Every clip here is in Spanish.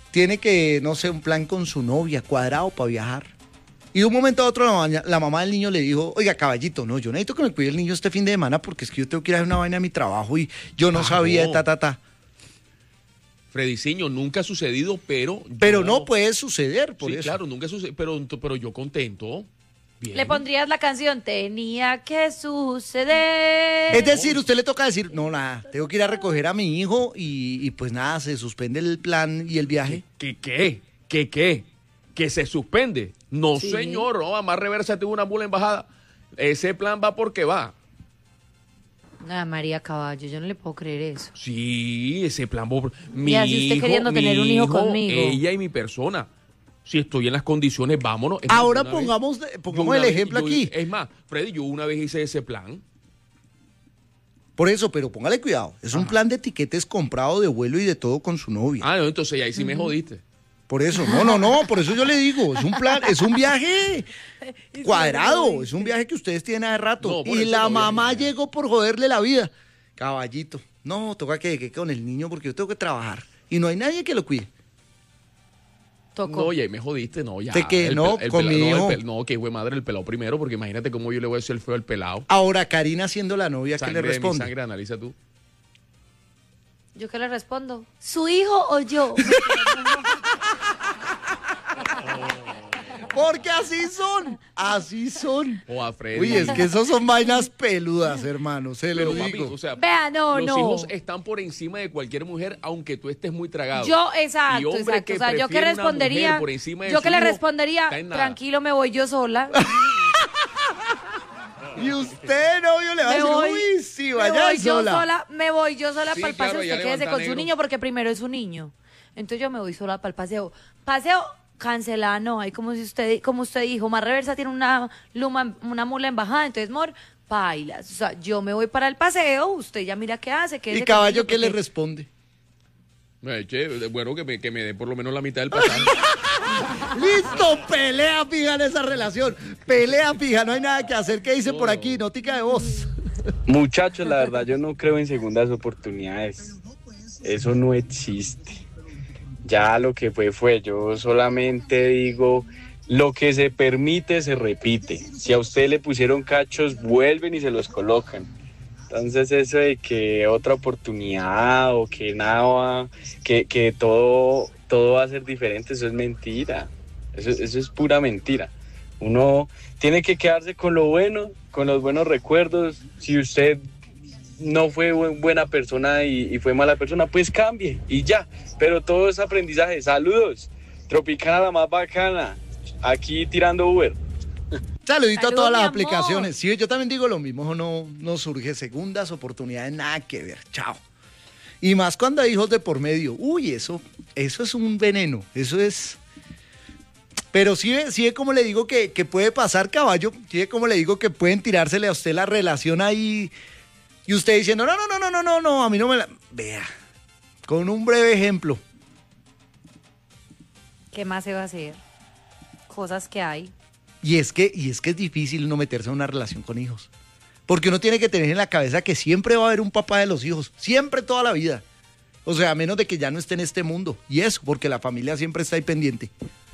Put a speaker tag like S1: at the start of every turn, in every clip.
S1: tiene que, no sé, un plan con su novia, cuadrado para viajar. Y de un momento a otro la mamá del niño le dijo, oiga, caballito, no, yo necesito que me cuide el niño este fin de semana porque es que yo tengo que ir a hacer una vaina a mi trabajo y yo no sabía,
S2: no. Frediciño, nunca ha sucedido, pero...
S1: Pero no puede suceder, por eso.
S2: Sí, claro, nunca sucede, pero yo contento. Bien.
S3: Le pondrías la canción, tenía que suceder.
S1: Es decir, usted le toca decir, no, nada, tengo que ir a recoger a mi hijo y pues nada, se suspende el plan y el viaje.
S2: ¿Qué? ¿Que se suspende? No,
S3: Sí.
S2: señor, no, además reversa tuvo una mula embajada. Ese plan va porque va.
S3: Ah, María Caballo, yo no le puedo creer eso.
S2: Sí, ese plan va.
S3: Y así usted queriendo tener un hijo conmigo.
S2: Ella y mi persona. Si estoy en las condiciones, vámonos. Es
S1: Ahora
S2: más,
S1: pongamos
S2: yo
S1: el
S2: una
S1: ejemplo
S2: vez-
S1: aquí.
S2: Es más, Freddy, yo una vez hice ese plan.
S1: Por eso, pero póngale cuidado. Es un plan de tiquetes comprado de vuelo y de todo con su novia.
S2: Ah, no, entonces ahí sí me jodiste.
S1: Por eso, no, por eso yo le digo, es un plan, es un viaje cuadrado, es un viaje que ustedes tienen hace rato.
S2: No, por
S1: Y
S2: eso
S1: la
S2: no viene.
S1: mamá llegó por joderle la vida. Caballito, no, toca que quede con el niño porque yo tengo que trabajar. Y no hay nadie que lo cuide.
S3: Tocó.
S2: No, ya me jodiste, no, ya.
S1: ¿De qué? No, con mi hijo.
S2: No, que fue madre el pelado primero, porque imagínate cómo yo le voy a decir el feo al pelado.
S1: Ahora, Karina siendo la novia, ¿qué le
S2: Sangre de mi
S1: responde?
S2: sangre, analiza tú.
S3: ¿Yo qué le respondo? ¿Su hijo o yo?
S1: Porque así son.
S2: O a Freddy.
S1: Uy, es que esos son vainas peludas, hermano, se lo
S2: Pero papi,
S1: digo.
S2: o sea,
S3: Vea, no,
S2: los
S3: no.
S2: hijos están por encima de cualquier mujer, aunque tú estés muy tragado.
S3: Yo,
S2: Y
S3: exacto,
S2: hombre
S3: exacto.
S2: que
S3: O sea, yo que
S2: prefiere una
S3: respondería,
S2: mujer por encima de
S3: yo
S2: su
S3: que le
S2: hijo,
S3: respondería,
S2: está en nada.
S3: tranquilo, me voy yo sola.
S1: Y usted, novio, le va a
S3: Me
S1: decir,
S3: voy,
S1: uy, sí,
S3: me
S1: vaya
S3: voy yo
S1: sola.
S3: sola, me voy yo sola
S2: Sí,
S3: para el
S2: claro,
S3: paseo,
S2: ya
S3: usted quédese
S2: levanta
S3: con su
S2: negro.
S3: niño porque primero es un niño. Entonces yo me voy sola para el paseo. Paseo cancelado, no, hay como usted dijo, más reversa tiene una mula embajada, entonces mor, bailas. O sea, yo me voy para el paseo, usted ya mira qué hace.
S1: ¿Y caballo qué le responde?
S2: Bueno, que me dé por lo menos la mitad del pasaje.
S1: Listo, pelea fija en esa relación. Pelea fija, no hay nada que hacer. ¿Qué dice por aquí? Notica de voz.
S4: Muchachos, la verdad yo no creo en segundas oportunidades. Eso no existe. Ya lo que fue. Yo solamente digo, lo que se permite se repite. Si a usted le pusieron cachos, vuelven y se los colocan. Entonces eso de que otra oportunidad o que nada va, que todo va a ser diferente, eso es mentira. Eso es pura mentira. Uno tiene que quedarse con lo bueno, con los buenos recuerdos. Si usted no fue buena persona y fue mala persona, pues cambie y ya. Pero todo es aprendizaje. Saludos. Tropicana la más bacana. Aquí tirando Uber.
S1: Saludito a
S3: Salud,
S1: todas las
S3: mi amor.
S1: aplicaciones. Sí, yo también digo lo mismo. No surge segundas oportunidades, nada que ver. Chao. Y más cuando hay hijos de por medio. Uy, eso es un veneno. Eso es... Pero sí ve como le digo que puede pasar, caballo. Sí ve como le digo que pueden tirársele a usted la relación ahí. Y usted diciendo, no, a mí no me la... Vea, con un breve ejemplo.
S3: ¿Qué más se va a hacer? Cosas que hay.
S1: Y es que es difícil no meterse en una relación con hijos. Porque uno tiene que tener en la cabeza que siempre va a haber un papá de los hijos. Siempre, toda la vida. O sea, a menos de que ya no esté en este mundo. Y eso, porque la familia siempre está ahí pendiente.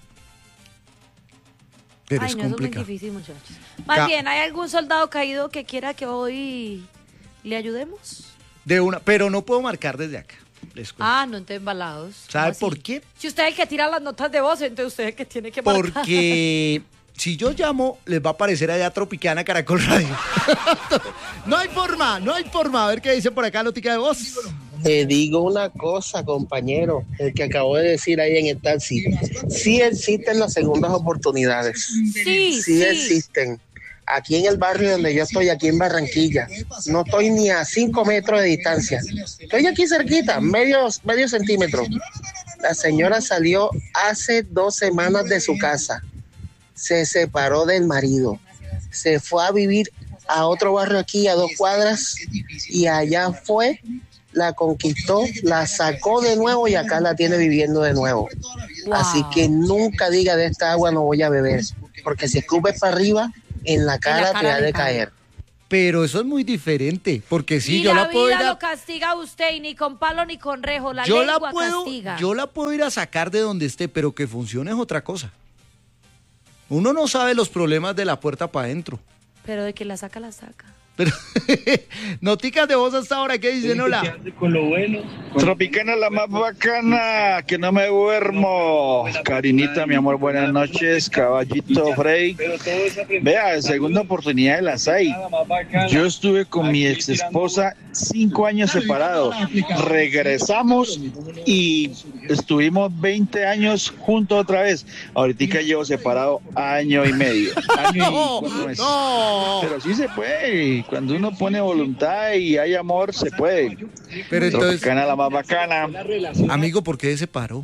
S1: Pero
S3: Ay,
S1: es
S3: no, eso es muy
S1: complicado.
S3: difícil, muchachos. Más bien, ¿hay algún soldado caído que quiera que hoy le ayudemos?
S1: Pero no puedo marcar desde acá. Les cuento.
S3: Ah, no, entonces embalados.
S1: ¿Sabe
S3: ¿Cómo
S1: por
S3: así?
S1: qué?
S3: Si usted es el que tira las notas de voz, entonces usted es el que tiene que marcar.
S1: Porque si yo llamo, les va a aparecer allá Tropicana Caracol Radio. No hay forma. A ver qué dice por acá, notica de voz.
S5: Te digo una cosa, compañero, el que acabo de decir ahí en el taxi. Sí existen las segundas oportunidades. Sí existen. Aquí en el barrio donde yo estoy, aquí en Barranquilla, no estoy ni a 5 metros de distancia. Estoy aquí cerquita, medio centímetro. La señora salió hace 2 semanas de su casa. Se separó del marido. Se fue a vivir a otro barrio aquí, a 2 cuadras, y allá fue, la conquistó, la sacó de nuevo y acá la tiene viviendo de nuevo.
S3: Wow.
S5: Así que nunca diga de esta agua no voy a beber, porque si escupes para arriba, en la cara te ha de caer.
S1: Pero eso es muy diferente, porque sí,
S3: y
S1: yo la puedo ir
S3: vida
S1: a...
S3: lo castiga a usted y ni con palo ni con rejo, la
S1: yo
S3: lengua
S1: la puedo,
S3: castiga.
S1: yo la puedo ir a sacar de donde esté, pero que funcione es otra cosa. Uno no sabe los problemas de la puerta para adentro.
S3: Pero de que la saca, la saca.
S1: Pero, noticas de voz hasta ahora, ¿qué dicen? Hola.
S6: Tropicana la más bacana, que no me duermo. Karinita, mi amor, buenas noches. Caballito Frey. Vea, segunda oportunidad de las 6. Yo estuve con mi ex esposa 5 años separados. Regresamos y estuvimos 20 años juntos otra vez. Ahorita llevo separado año y medio. Año y 4 meses.
S1: No.
S6: Pero sí se puede. Cuando uno pone voluntad y hay amor, se puede.
S1: Pero entonces,
S6: Tropicana la más bacana.
S1: amigo, ¿por qué se separó?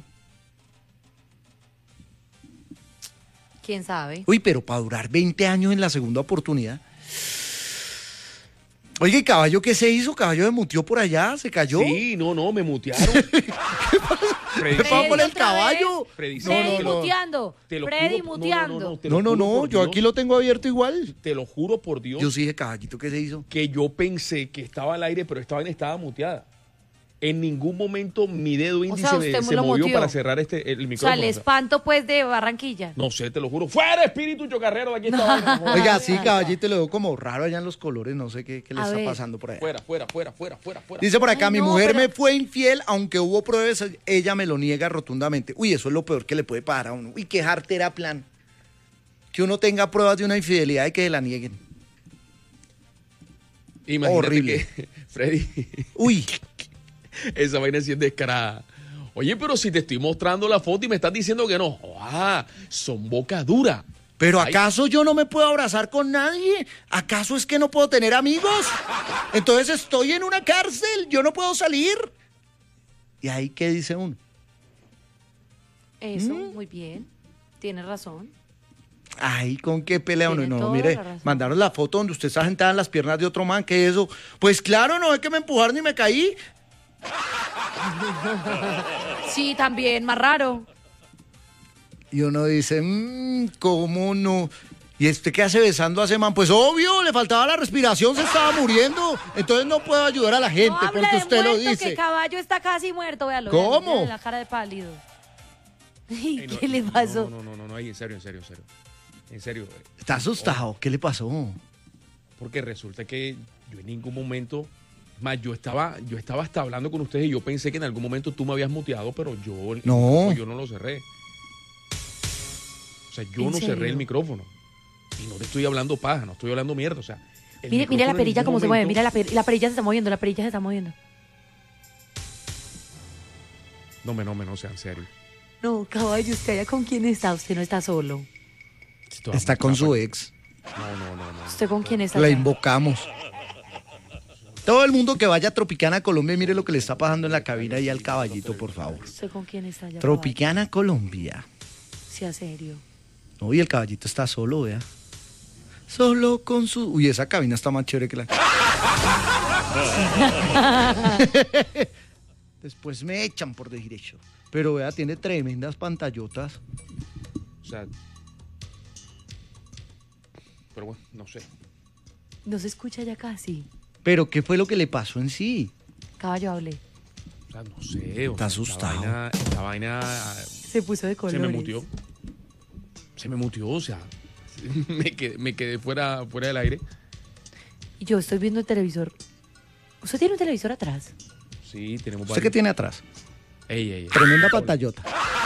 S3: ¿Quién sabe?
S1: Uy, pero para durar 20 años en la segunda oportunidad. Oye, ¿y Caballo qué se hizo? ¿Caballo se mutió por allá? ¿Se cayó?
S2: Sí, no, me mutearon. Freddy,
S1: ¿Qué pasa con el
S3: otra
S1: caballo?
S2: Freddy,
S3: Freddy
S1: no.
S3: muteando.
S2: Te lo
S3: Freddy
S2: juro,
S3: muteando.
S2: te lo juro
S1: No,
S2: por
S1: yo
S2: Dios,
S1: aquí lo tengo abierto igual.
S2: Te lo juro por Dios.
S1: Yo sí dije, Caballito, ¿qué se hizo?
S2: Que yo pensé que estaba al aire, pero esta vaina estaba muteada. En ningún momento mi dedo índice
S3: sea, usted
S2: se
S3: lo
S2: movió
S3: muteó.
S2: para cerrar el
S3: O sea,
S2: micrófono.
S3: el espanto, pues, de Barranquilla.
S2: No sé, te lo juro. ¡Fuera, espíritu chocarrero de aquí esta vaina! No,
S1: Oiga, sí, Caballito, le veo como raro allá en los colores, no sé qué le
S3: A
S1: está
S3: ver.
S1: pasando por allá.
S2: fuera.
S1: Dice por acá,
S3: Ay,
S1: mi
S3: no,
S1: mujer
S3: pero-
S1: me fue infiel, aunque hubo pruebas, ella me lo niega rotundamente. Uy, eso es lo peor que le puede pasar a uno. Uy, qué jartera plan. Que uno tenga pruebas de una infidelidad y que se la nieguen.
S2: Imagínate
S1: Horrible.
S2: que, Freddy,
S1: Uy,
S2: esa vaina sí es descarada. Oye, pero si te estoy mostrando la foto y me estás diciendo que no. ¡Ah! Son boca dura.
S1: ¿pero
S2: Ay.
S1: acaso yo no me puedo abrazar con nadie? ¿Acaso es que no puedo tener amigos? Entonces estoy en una cárcel, yo no puedo salir. ¿Y ahí qué dice uno?
S3: Eso, muy bien. Tienes razón.
S1: Ay, ¿con qué pelea uno?
S3: Tiene
S1: No,
S3: toda
S1: mire,
S3: la razón.
S1: mandaron la foto donde usted está sentada en las piernas de otro man, ¿qué es eso? Pues claro, no es que me empujaron y me caí.
S3: Sí, también, más raro.
S1: Y uno dice, ¿cómo no? ¿Y este qué hace besando a ese man? Pues obvio, le faltaba la respiración, se estaba muriendo. Entonces no puedo ayudar a la gente
S3: No hable
S1: porque
S3: de
S1: usted lo
S3: muerto, que
S1: dice.
S3: el caballo está casi muerto, véalo.
S1: ¿Cómo?
S3: véalo, véale la cara de pálido. Ay,
S2: Ay, no,
S3: ¿qué le pasó?
S2: No, en serio. En serio.
S1: Está asustado, ¿qué le pasó?
S2: Porque resulta que yo en ningún momento, más yo estaba hasta hablando con ustedes y yo pensé que en algún momento tú me habías muteado, pero yo
S1: No.
S2: yo no lo cerré. O sea, yo
S3: ¿En
S2: no cerré
S3: serio?
S2: el micrófono. Y no te estoy hablando paja, no estoy hablando mierda. O sea, el
S3: Mire, mire la
S2: micrófono en
S3: perilla
S2: ningún
S3: cómo se mueve.
S2: momento-
S3: Mira la perilla se está moviendo, la perilla se está moviendo.
S2: No, sea en serio.
S3: No, caballo, ¿usted allá con quién está? Usted no está solo.
S1: Está con su ex.
S2: No.
S3: ¿Usted con quién está?
S1: La
S3: allá?
S1: invocamos. Todo el mundo que vaya a Tropicana, Colombia, mire lo que le está pasando en la cabina y al caballito, por favor.
S3: ¿Usted con quién está allá?
S1: Tropicana, Colombia.
S3: caballo? Sea serio.
S1: Uy, el caballito está solo, vea. Solo con su... Uy, esa cabina está más chévere que la... Después me echan por decir eso. Pero vea, tiene tremendas pantallotas.
S2: O sea. Pero bueno, no sé.
S3: No se escucha ya casi.
S1: Pero ¿qué fue lo que le pasó en sí?
S3: Caballo, hable.
S2: O sea, no sé.
S1: Está asustado.
S2: Esta vaina
S3: Se puso de colores.
S2: Se me mutió, o sea. me quedé fuera del aire.
S3: Y yo estoy viendo el televisor. ¿Usted tiene un televisor atrás?
S2: Sí, tenemos
S1: ¿Usted qué tiene atrás?
S2: Ey.
S1: Tremenda pantallota.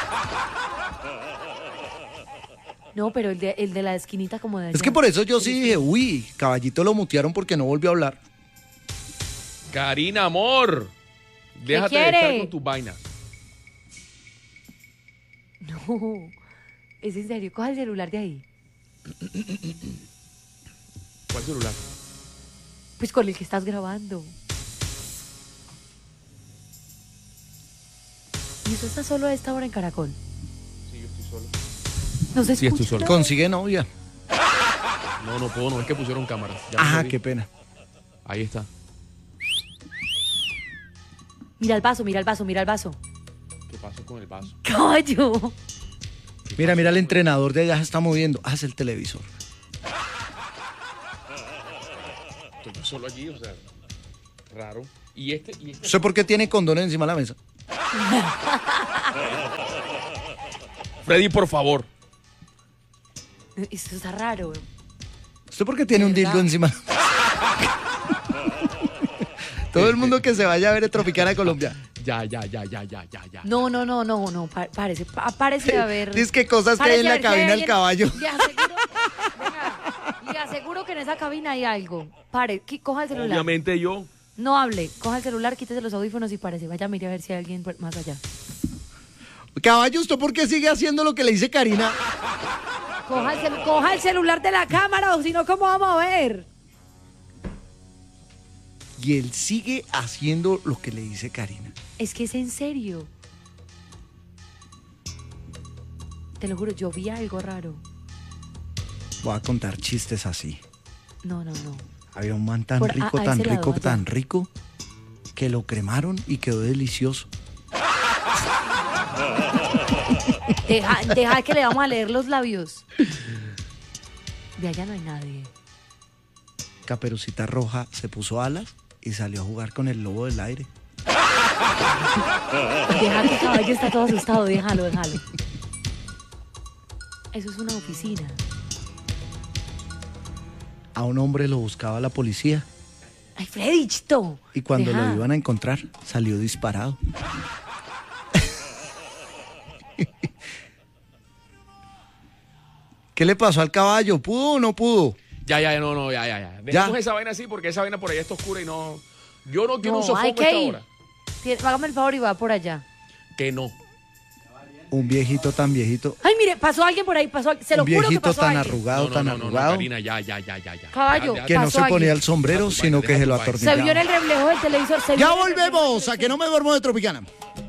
S3: No, pero el de la esquinita como de allá.
S1: Es que por eso yo sí dije, uy, caballito lo mutearon porque no volvió a hablar.
S2: Karina, amor. Déjate de
S3: quiere?
S2: estar con tus vainas.
S3: No, es en serio. Coja el celular de ahí.
S2: ¿Cuál celular?
S3: Pues con el que estás grabando. ¿Y usted está solo a esta hora en Caracol?
S2: Sí, yo estoy solo.
S3: No se
S2: Sí,
S3: escucha.
S2: estoy solo.
S3: nada.
S1: Consigue novia.
S2: No puedo, no es que pusieron cámara. Ya me
S1: Ajá,
S2: jodí.
S1: qué pena.
S2: Ahí está.
S3: Mira el vaso, mira el vaso, mira el vaso.
S2: ¿Qué pasó con el vaso?
S3: Caballo.
S1: Mira, el entrenador de allá se está moviendo. Haz el televisor.
S2: estoy yo solo allí, o sea, raro. Y este
S1: ¿Usted por qué tiene condones encima de la mesa?
S2: Freddy, por favor.
S3: Eso está raro.
S1: ¿Usted por qué tiene un dildo encima? Todo el mundo que se vaya a ver el Tropicana Colombia.
S2: Ya.
S3: No, parece haber...
S1: Dice que cosas que hay en la cabina del caballo.
S3: Le aseguro que en esa cabina hay algo. Coja el celular.
S2: Obviamente yo.
S3: No hable, coja el celular, quítese los audífonos y parece. Vaya, mire a ver si hay alguien más allá.
S1: Caballo, ¿usted por qué sigue haciendo lo que le dice Karina?
S3: Coja el celular de la cámara, o si no, ¿cómo vamos a ver?
S1: Y él sigue haciendo lo que le dice Karina.
S3: Es que es en serio. Te lo juro, yo vi algo raro.
S1: Voy a contar chistes así.
S3: No.
S1: Había un man tan rico, que lo cremaron y quedó delicioso.
S3: Deja que le vamos a leer los labios. De allá no hay nadie.
S1: Caperucita Roja se puso alas y salió a jugar con el lobo del aire.
S3: Deja que el caballo está todo asustado, déjalo. Eso es una oficina.
S1: A un hombre lo buscaba la policía.
S3: Ay, Freddy, chito.
S1: Y cuando lo iban a encontrar, salió disparado. ¿Qué le pasó al caballo? ¿Pudo o no pudo?
S2: Ya. Dejemos esa vaina así porque esa vaina por allá está oscura y no... Yo no quiero un sofón a esta hora.
S3: Hágame el favor y va por allá.
S2: Que no.
S1: Un viejito tan viejito.
S3: Ay, mire, pasó alguien por ahí, se lo juro que pasó alguien.
S1: Tan arrugado.
S2: Karina, ya.
S3: Caballo,
S1: Que no se ponía el sombrero, sino que se lo atornillaba.
S3: Se vio en el reflejo del televisor.
S1: Ya volvemos a Que No Me Duermo de Tropicana.